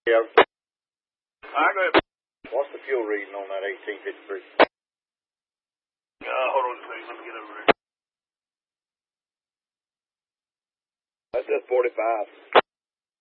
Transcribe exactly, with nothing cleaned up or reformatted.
Yeah. All right, go ahead. What's the fuel reading on that eighteen fifty-three? Uh, hold on a second. Let me get over there. That's just forty-five.